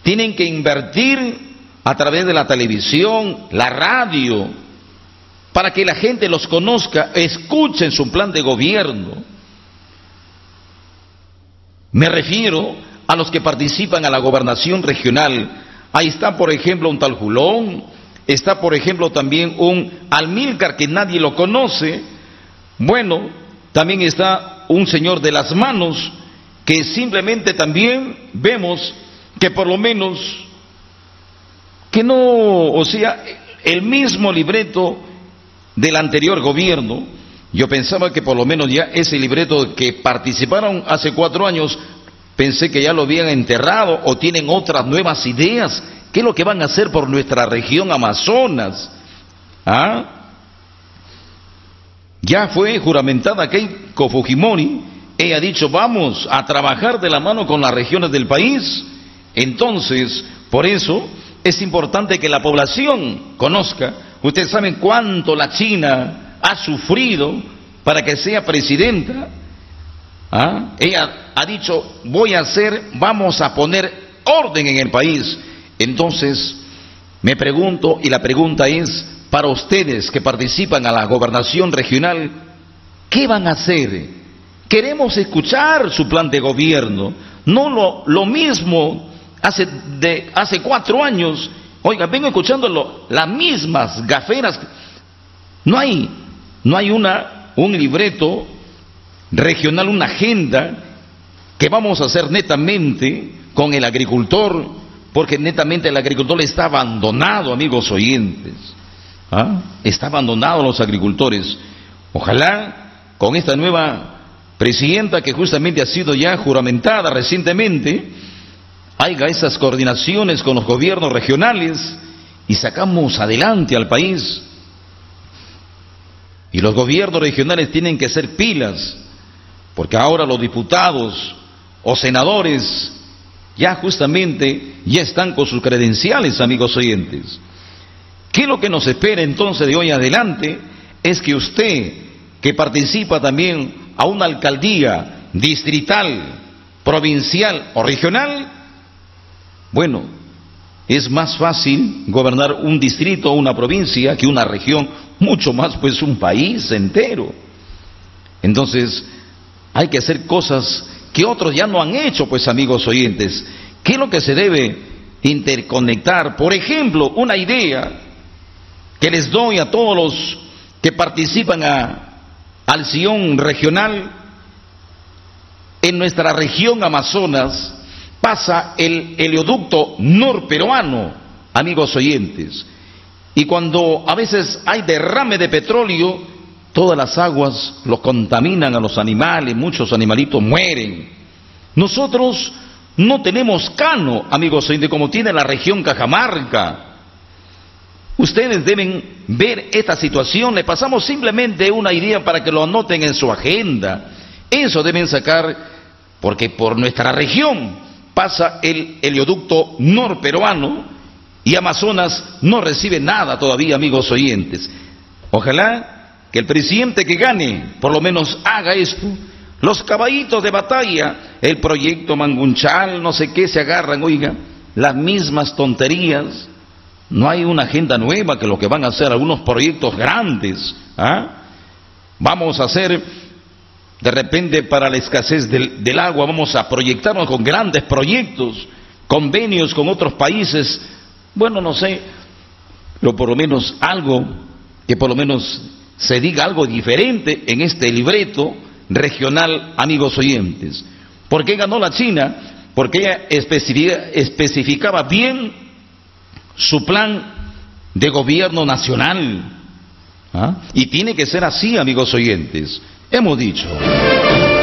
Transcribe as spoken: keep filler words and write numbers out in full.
Tienen que invertir a través de la televisión, la radio, para que la gente los conozca, escuchen su plan de gobierno. Me refiero a los que participan a la gobernación regional. Ahí está, por ejemplo, un tal Julón, está, por ejemplo, también un Almílcar que nadie lo conoce. Bueno, también está un señor de las manos que simplemente también vemos que por lo menos que no, o sea, el mismo libreto del anterior gobierno, yo pensaba que por lo menos ya ese libreto que participaron hace cuatro años, pensé que ya lo habían enterrado o tienen otras nuevas ideas. ¿Qué es lo que van a hacer por nuestra región Amazonas? ¿Ah? Ya fue juramentada Keiko Fujimori, ella ha dicho vamos a trabajar de la mano con las regiones del país. Entonces, por eso es importante que la población conozca. Ustedes saben cuánto la China ha sufrido para que sea presidenta. ¿Ah? Ella ha dicho voy a hacer, vamos a poner orden en el país. Entonces, me pregunto, y la pregunta es, para ustedes que participan a la gobernación regional, ¿qué van a hacer? Queremos escuchar su plan de gobierno, no lo, lo mismo hace, de, hace cuatro años. Oiga, vengo escuchando las mismas gaferas. No hay, no hay una, un libreto regional, una agenda que vamos a hacer netamente con el agricultor, porque netamente el agricultor está abandonado, amigos oyentes. ¿Ah? Está abandonado los agricultores. Ojalá con esta nueva presidenta que justamente ha sido ya juramentada recientemente, haya esas coordinaciones con los gobiernos regionales y sacamos adelante al país. Y los gobiernos regionales tienen que ser pilas, porque ahora los diputados o senadores ya justamente ya están con sus credenciales, amigos oyentes. ¿Qué es lo que nos espera entonces de hoy en adelante? Es que usted, que participa también a una alcaldía distrital, provincial o regional, bueno, es más fácil gobernar un distrito o una provincia que una región, mucho más pues un país entero. Entonces, hay que hacer cosas que otros ya no han hecho, pues, amigos oyentes. ¿Qué es lo que se debe interconectar? Por ejemplo, una idea que les doy a todos los que participan a, al sillón regional. En nuestra región Amazonas pasa el oleoducto norperuano, amigos oyentes, y cuando a veces hay derrame de petróleo, todas las aguas lo contaminan a los animales, muchos animalitos mueren. Nosotros no tenemos cano, amigos oyentes, como tiene la región Cajamarca. Ustedes deben ver esta situación. Le pasamos simplemente una idea para que lo anoten en su agenda. Eso deben sacar, porque por nuestra región pasa el oleoducto norperuano y Amazonas no recibe nada todavía, amigos oyentes. Ojalá que el presidente que gane por lo menos haga esto. Los caballitos de batalla, el proyecto Mangunchal, no sé qué, se agarran, oiga, las mismas tonterías. No hay una agenda nueva, que lo que van a hacer algunos proyectos grandes. ¿Ah? Vamos a hacer, de repente, para la escasez del, del agua, vamos a proyectarnos con grandes proyectos, convenios con otros países. Bueno, no sé, pero por lo menos algo, que por lo menos se diga algo diferente en este libreto regional, amigos oyentes. ¿Por qué ganó la China? Porque ella especifica, especificaba bien su plan de gobierno nacional. ¿Ah? Y tiene que ser así, amigos oyentes. Hemos dicho